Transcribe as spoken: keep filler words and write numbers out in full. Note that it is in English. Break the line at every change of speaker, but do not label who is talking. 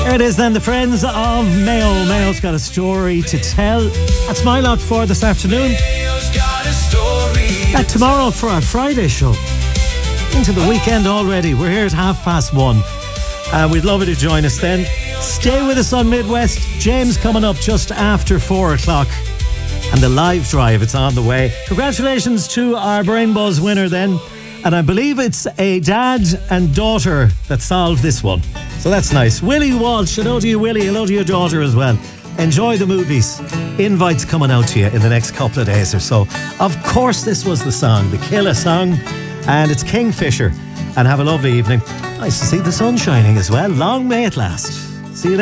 There it is then, the friends of Mayo. Mayo's got a story to tell. That's my lot for this afternoon. Back tomorrow for our Friday show. Into the weekend already. We're here at half past one. Uh, we'd love you to join us then. Stay with us on Midwest. James coming up just after four o'clock. And the live drive, it's on the way. Congratulations to our Brain Buzz winner then. And I believe it's a dad and daughter that solved this one. So that's nice. Willie Walsh. Hello to you, Willie. Hello to your daughter as well. Enjoy the movies. Invites coming out to you in the next couple of days or so. Of course, this was the song, the Killer song. And it's Kingfisher. And have a lovely evening. Nice to see the sun shining as well. Long may it last. See you later.